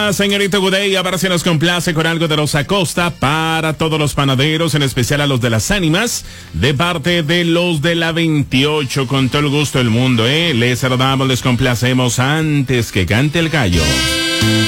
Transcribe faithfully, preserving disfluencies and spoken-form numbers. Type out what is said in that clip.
Hola, señorita Gudey, a ver si nos complace con algo de los Acosta para todos los panaderos, en especial a los de las ánimas, de parte de los de la veintiocho, con todo el gusto del mundo, ¿eh? Les saludamos, les complacemos antes que cante el gallo.